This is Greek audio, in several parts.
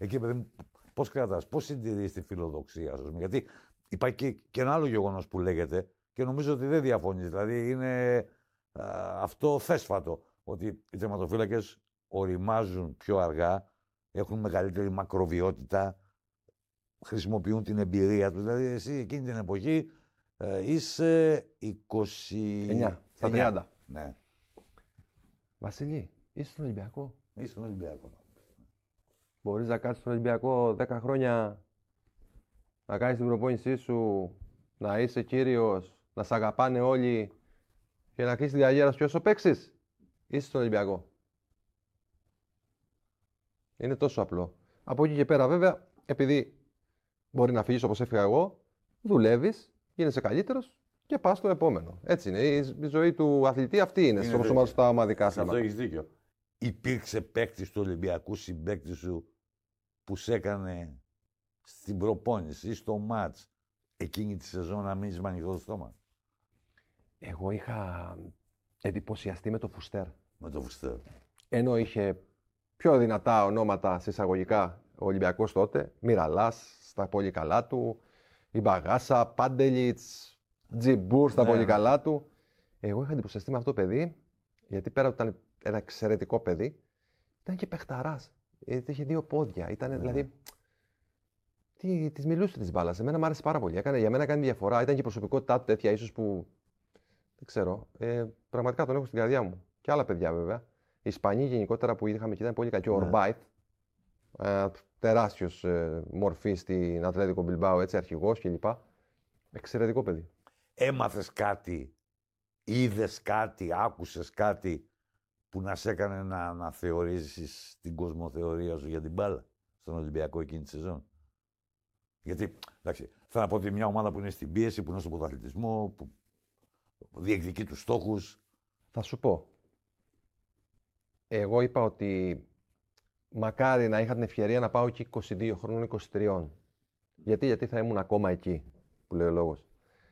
Εκεί, παιδί μου, πώς κρατάς, πώς συντηρείς τη φιλοδοξία, ας πούμε. Γιατί υπάρχει και ένα άλλο γεγονός που λέγεται και νομίζω ότι δεν διαφωνείς. Δηλαδή είναι αυτό θέσφατο. Ότι οι τερματοφύλακες οριμάζουν πιο αργά, έχουν μεγαλύτερη μακροβιότητα, χρησιμοποιούν την εμπειρία τους. Δηλαδή εσύ εκείνη την εποχή είσαι 29, στα 30. Ναι. Βασίλη, είσαι στον Ολυμπιακό. Είσαι στον Ολυμπιακό. Μπορείς να κάτσεις στον Ολυμπιακό 10 χρόνια, να κάνεις την προπόνησή σου, να είσαι κύριος, να σ' αγαπάνε όλοι και να κλείσεις τη διαγέρα σου και όσο παίξεις, είσαι στον Ολυμπιακό. Είναι τόσο απλό. Από εκεί και πέρα, βέβαια, επειδή μπορεί να φύγεις όπως έφυγα εγώ, δουλεύεις, γίνεσαι καλύτερος και πας στο επόμενο. Έτσι είναι. Η ζωή του αθλητή αυτή είναι στα ομαδικά θέματα. Αυτό έχεις δίκιο. Υπήρξε παίκτης του Ολυμπιακού, συμπαίκτη σου, που σε έκανε στην προπόνηση ή στο μάτς εκείνη τη σεζόν να μείνεις με ανοιχτό το στόμα? Εγώ είχα εντυπωσιαστεί με το Φουστέρ. Με το Φουστέρ. Ενώ είχε πιο δυνατά ονόματα σε εισαγωγικά ο Ολυμπιακός τότε, Μιραλάς στα πολύ καλά του, η Μπαγάσα, Πάντελιτς, Τζιμπούρ στα πολύ καλά του. Εγώ είχα εντυπωσιαστεί με αυτό το παιδί, γιατί πέρα ότι ήταν ένα εξαιρετικό παιδί, ήταν και παιχταράς. Είχε 2 πόδια. Ήταν δηλαδή. Τη μιλούσε τη μπάλα. Εμένα μου άρεσε πάρα πολύ. Για μένα κάνει διαφορά. Ήταν και η προσωπικότητά του τέτοια, ίσως που. Δεν ξέρω. Πραγματικά τον έχω στην καρδιά μου. Και άλλα παιδιά βέβαια. Οι Ισπανοί γενικότερα που είχαμε και ήταν πολύ κακοί. Ο Ορμπάιθ. Τεράστιος μορφή στην Ατλέτικο Μπιλμπάο, έτσι αρχηγός κλπ. Εξαιρετικό παιδί. Έμαθες κάτι, είδες κάτι, άκουσες κάτι που να σε έκανε να αναθεωρήσεις την κοσμοθεωρία σου για την μπάλα στον Ολυμπιακό εκείνη τη σεζόν? Γιατί, εντάξει, θέλω να πω ότι μια ομάδα που είναι στην πίεση, που είναι στον πρωταθλητισμό, που διεκδικεί τους στόχους. Θα σου πω. Εγώ είπα ότι μακάρι να είχα την ευκαιρία να πάω εκεί 22 χρόνων, 23. Γιατί θα ήμουν ακόμα εκεί, που λέει ο λόγος.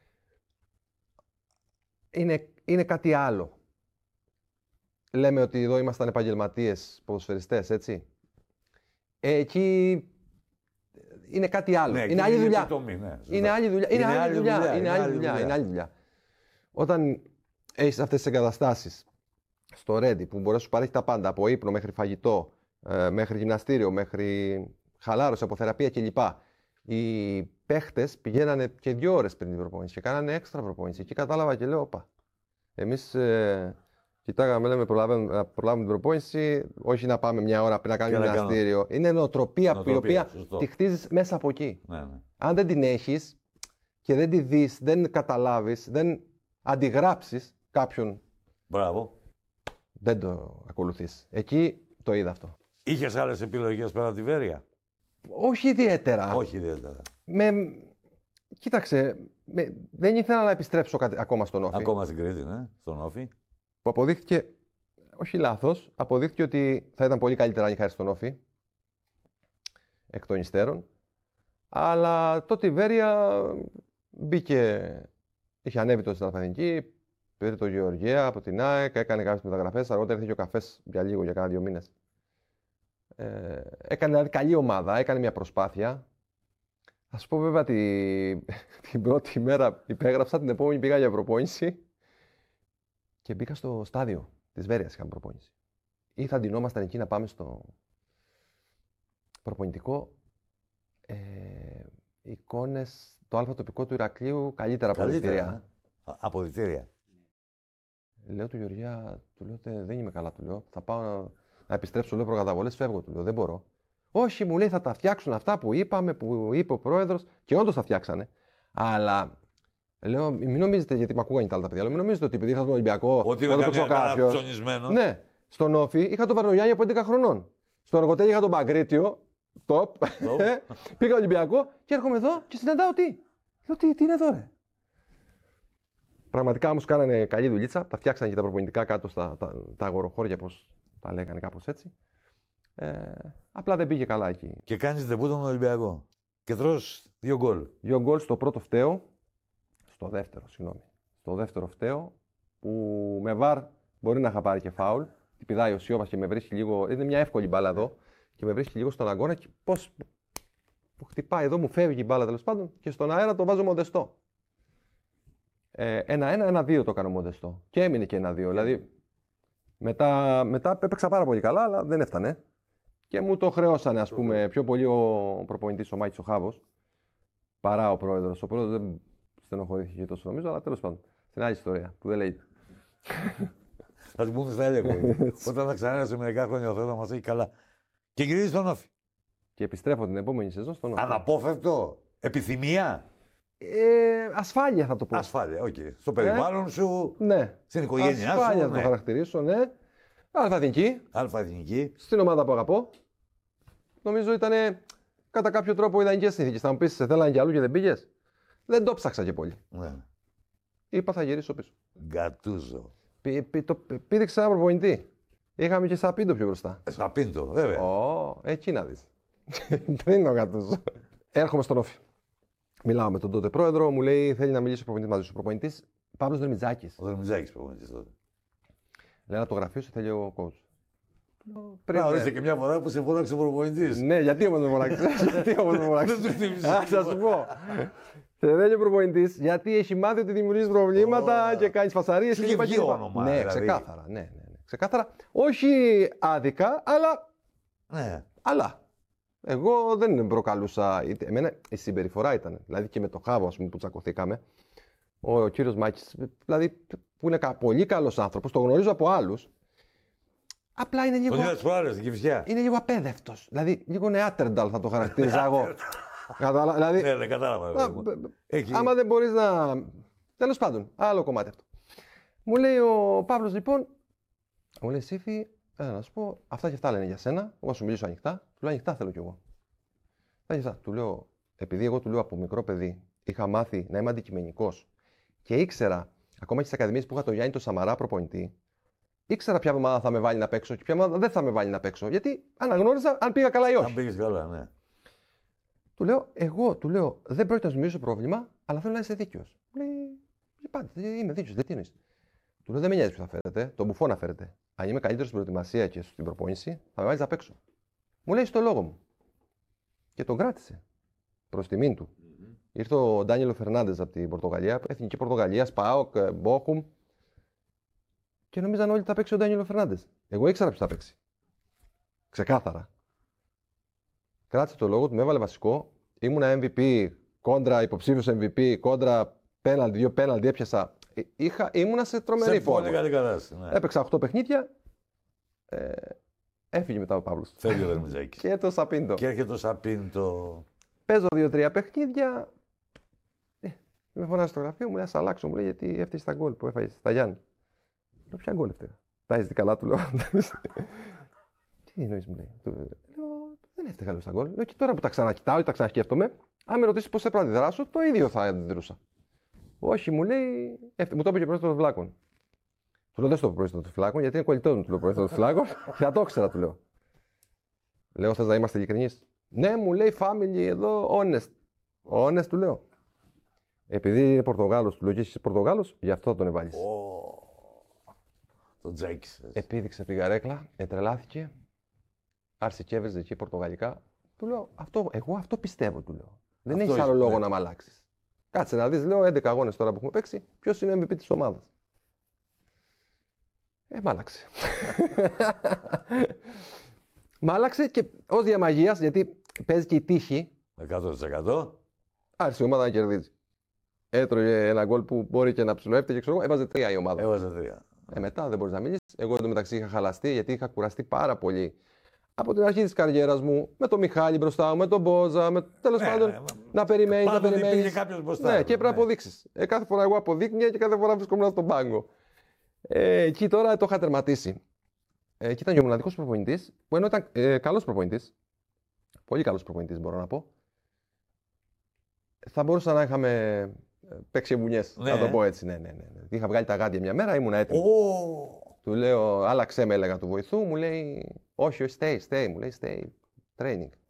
Είναι κάτι άλλο. Λέμε ότι εδώ ήμασταν επαγγελματίες, ποδοσφαιριστές, έτσι. Εκεί είναι κάτι άλλο. Ναι, είναι άλλη δουλειά. Είναι άλλη δουλειά. Είναι άλλη δουλειά. Όταν έχεις αυτές τις εγκαταστάσεις στο Ρέντι που μπορεί να σου παρέχει τα πάντα, από ύπνο μέχρι φαγητό, μέχρι γυμναστήριο, μέχρι χαλάρωση, από θεραπεία κλπ. Οι παίχτες πηγαίνανε και 2 ώρες πριν την προπόνηση και κάνανε έξτρα προπόνηση. Εκεί κατάλαβα και λέω: όπα. Εμείς κοιτάγαμε, λέμε, προλάβουμε την προπόνηση, όχι να πάμε 1 ώρα πριν να κάνουμε γυμναστήριο. Είναι νοοτροπία η οποία τη χτίζεις μέσα από εκεί. Ναι. Αν δεν την έχεις και δεν τη δεις, δεν καταλάβεις, δεν αντιγράψεις κάποιον. Μπράβο. Δεν το ακολουθείς. Εκεί το είδα αυτό. Είχες άλλες επιλογές πέρα από τη Βέρεια? Όχι ιδιαίτερα. Όχι ιδιαίτερα. Κοίταξε, δεν ήθελα να επιστρέψω ακόμα στον Όφη. Ακόμα στην Κρήτη, ναι, στον Όφη. Που αποδείχθηκε, όχι λάθος, αποδείχθηκε ότι θα ήταν πολύ καλύτερα αν είχα έρθει στον Όφη. Εκ των υστέρων. Αλλά τότε η Βέρεια μπήκε, είχε ανέβει το στην Αθηνική, πήρε το Γεωργία από την ΑΕΚ, έκανε κάποιες μεταγραφές. Αργότερα ήρθε και ο Καφές για λίγο, για κάνα 2 μήνες. Έκανε δηλαδή καλή ομάδα, έκανε μια προσπάθεια. Θα σου πω βέβαια την πρώτη μέρα υπέγραψα, την επόμενη πήγα για προπόνηση και μπήκα στο στάδιο της Βέρειας, είχαμε προπόνηση. Ή θα ντυνόμασταν εκεί να πάμε στο προπονητικό. Εικόνες, το αλφα τοπικό του Ηρακλείου, καλύτερα αποδυτήρια. Αποδυτήρια. Λέω του Γεωργία, του λέω δεν είμαι καλά, του λέω. Θα πάω να επιστρέψω, λέω, προκαταβολές, φεύγω, του λέω, δεν μπορώ. Όχι, μου λέει, θα τα φτιάξουν αυτά που είπαμε, που είπε ο πρόεδρος, και όντως τα φτιάξανε. Αλλά λέω, μην νομίζετε, γιατί με ακούγανε τα άλλα τα παιδιά, λέω, μην νομίζετε ότι επειδή είχα τον Ολυμπιακό, ότι είναι κάποιο ψωνισμένο. Ναι, στον Όφη είχα τον Βαρνογιάννη από 11 χρονών. Στον Αργοτέλη είχα τον Παγκρίτιο, top. Πήγα Ολυμπιακό και έρχομαι εδώ και συναντάω τι. Λέω, τι είναι εδώ, ρε. Πραγματικά όμως κάνανε καλή δουλίτσα, τα φτιάξανε και τα προπονητικά κάτω στα τα αγοροχώρια, πώς τα λέγανε, κάπως έτσι. Απλά δεν πήγε καλά εκεί. Και κάνεις ντεμπούτο τον Ολυμπιακό. Και τρως 2 γκολ. 2 γκολ στο πρώτο φταίο. Στο δεύτερο φταίο, που με βαρ μπορεί να είχα πάρει και φάουλ. Την πηδάει ο Σιώβας και με βρίσκει λίγο. Είναι μια εύκολη μπάλα εδώ. και με βρίσκει λίγο στον αγώνα και πώς που χτυπάει εδώ, μου φεύγει η μπάλα τέλος πάντων και στον αέρα το βάζω Μοντεστό. 1-1-1-2 το έκανε Μοντεστό. Και έμεινε και 1-2. Δηλαδή μετά έπαιξα πάρα πολύ καλά, αλλά δεν έφτανε. Και μου το χρεώσανε, ας πούμε, πιο πολύ ο προπονητής, ο Μάκης ο Χάβος, παρά ο πρόεδρος. Ο πρόεδρος δεν στενοχωρήθηκε τόσο νομίζω, αλλά τέλος πάντων. Στην άλλη ιστορία που δεν λέγεται. Θα την πούμε στα έλεγχο. Όταν θα ξανάρθει σε μερικά χρόνια ο Θεός θα μας έχει καλά. Και γυρίζει στον Όφη. Και επιστρέφω την επόμενη σεζόν στον Όφη. Αναπόφευκτο. Επιθυμία. Ασφάλεια θα το πω. Ασφάλεια, οκ. Στο περιβάλλον σου. Ναι. Στην οικογένειά σου. Ασφάλεια θα ναι. το χαρακτηρίσω, ναι. Αλφα-εθνική. Αλφα-εθνική. Στην ομάδα που αγαπώ. Νομίζω ήταν κατά κάποιο τρόπο ιδανικές συνθήκες. Θα μου πεις, σε θέλανε κι αλλού και δεν πήγες. Δεν το ψάξα και πολύ. Ναι. Είπα θα γυρίσω πίσω. Γκατούζο. Πήδηξε ένα προπονητή. Είχαμε και Σαπίντο πιο μπροστά. Σαπίντο, βέβαια. Εκεί να δεις. Δεν είναι ο Γκατούζο. Έρχομαι στον Όφη. Μιλάω με τον τότε πρόεδρο, μου λέει θέλει να μιλήσει ο προπονητής μαζί σου. Ο προπονητής Παύλος Δερμιτζάκης. Ο Δερμιτζάκης προπονητής τότε. Λέει να το γραφείο σου θέλει ο coach. Να ορίστε και μια φορά που σε φώναξε ο προπονητής. Ναι, γιατί όμως με φώναξε. Δεν του θύμισε. Θα σου πω. Σε θέλει ο προπονητής γιατί έχει μάθει ότι δημιουργείς προβλήματα και κάνεις φασαρίες. Σου είχε βγει όνομα. Ναι, ξεκάθαρα. Ναι. Ξεκάθαρα. Όχι άδικα, αλλά. Εγώ δεν προκαλούσα. Εμένα η συμπεριφορά ήταν. Δηλαδή και με το Χάβο, ας πούμε, που τσακωθήκαμε. Ο κύριος Μάκης, δηλαδή που είναι πολύ καλός άνθρωπος, το γνωρίζω από άλλους. Απλά είναι λίγο. Τον είδα προάλλες στην Κηφισιά. Είναι λίγο απέδευτος. Δηλαδή λίγο νεάτερνταλ θα το χαρακτήριζα εγώ. Δηλαδή. Ναι, κατάλαβα. Άμα δεν μπορείς να. Τέλος πάντων, άλλο κομμάτι αυτό. Μου λέει ο Παύλος λοιπόν, μου λέει Σύφη, να σου πω, αυτά και αυτά λένε για σένα. Εγώ σου μιλήσω ανοιχτά. Του λέω ανοιχτά θέλω κι εγώ. Ανοιχτά. Του λέω, επειδή εγώ του λέω από μικρό παιδί είχα μάθει να είμαι αντικειμενικός και ήξερα, ακόμα και στις ακαδημίες που είχα τον Γιάννη τον Σαμαρά προπονητή, ήξερα ποια ομάδα θα με βάλει να παίξω και ποια ομάδα δεν θα με βάλει να παίξω. Γιατί αναγνώριζα αν πήγα καλά ή όχι. Αν πήγες καλά, ναι. Του λέω, εγώ του λέω, δεν πρόκειται να σου μιλήσω πρόβλημα, αλλά θέλω να είσαι δίκαιος. Μου λέει, πάντα, είμαι δίκαιος, δεν τι εννοείς. Του λέω, δεν με νοιάζει ποιο θα φέρετε, τον Μπουφό να φέρετε. Αν είμαι καλύτερος στην προετοιμασία και στην προπόνηση, θα με βάλεις να παίξω. Μου λέει στο λόγο μου. Και τον κράτησε. Προς τιμήν του. Ήρθε ο Ντάνιελο Φερνάντες από την Πορτογαλία, εθνική Πορτογαλία, ΣΠΑΟΚ, Μπόχουμ. Και νομίζαν όλοι ότι θα παίξει ο Ντάνιελο Φερνάντες. Εγώ ήξερα ποιος θα παίξει. Ξεκάθαρα. Κράτησε το λόγο του, με έβαλε βασικό. Ήμουνα MVP, κόντρα υποψήφιος MVP, κόντρα πέναλτι, 2 πέναλτι έπιασα. Ήμουνα σε τρομερή φόρμα. Ναι. Έπαιξα 8 παιχνίδια. Έφυγε μετά ο Παύλος. Φεύγει ο Δερμιτζάκης. Και το Σαπίντο. Και έρχεται το Σαπίντο. Παίζω 2-3 παιχνίδια. Με φωνάζει στο γραφείο μου, λέει: ας αλλάξω. Μου λέει: γιατί έφτασε τα γκολ που έφαγε στα Γιάννη. Λέω: ποια γκολ έφταιγα. Τα έχεις δει καλά, του λέω. Τι εννοείς, μου λέει. Λέω: δεν έφταιγα στα γκολ. Λέω: και τώρα που τα ξανακοιτάω, τα ξανασκέφτομαι, αν με ρωτήσει πώς έπρεπε να αντιδράσω, το ίδιο θα αντιδρούσα. Όχι, μου λέει: μου το είπε και πρόεδρος των φυλάκων. Του λέω: δεν στο πρόεδρο των φυλάκων, γιατί είναι κολλητό μου, του λέω πρόεδρο των φυλάκων. Και θα το ήξερα, του λέω. Λέω: θες να είμαστε ειλικρινείς. Ναι, μου λέει family εδώ, honest. Honest, του λέω. Επειδή είναι Πορτογάλος, του λέω: και εσύ είσαι Πορτογάλος, γι' αυτό τον εβάλεις. Το Τζάκης. Επίδειξε από την καρέκλα, ετρελάθηκε. Άρχισε και έβριζε εκεί πορτογαλικά. Του λέω: εγώ αυτό πιστεύω, του λέω. Δεν έχει άλλο λόγο να με αλλάξεις. Κάτσε να δεις, λέω 11 αγώνες τώρα που έχουμε παίξει, ποιος είναι ο MVP της ομάδας. Μ' άλλαξε. Μ' άλλαξε και ως διαμαγείας, γιατί παίζει και η τύχη. 100%. Άρχισε η ομάδα να κερδίζει. Έτρωγε ένα γκολ που μπορεί και να ψιλοέφταιγε, ξέρω εγώ, έβαζε 3 η ομάδα. Έβαζε 3. Μετά δεν μπορείς να μιλήσεις. Εγώ εντωμεταξύ είχα χαλαστεί γιατί είχα κουραστεί πάρα πολύ. Από την αρχή της καριέρας μου, με τον Μιχάλη μπροστά μου, με τον Μπόζα, τέλος πάντων, να περιμένεις, να περιμένεις. Ναι, και πρέπει να αποδείξεις. Κάθε φορά εγώ αποδείκνυα και κάθε φορά βρισκόμουν στον πάγκο. Εκεί τώρα το είχα τερματίσει. Εκεί ήταν και ο μοναδικός προπονητής, που ενώ ήταν καλός προπονητής, πολύ καλός προπονητής μπορώ να πω, θα μπορούσα να είχαμε παίξει βουνιές, να το πω έτσι. Ναι. Είχα βγάλει τα γάντια μια μέρα, ήμουν έτοιμο. Του λέω, άλλαξε με, έλεγα του βοηθού, μου λέει, όχι, stay, μου λέει, stay, training.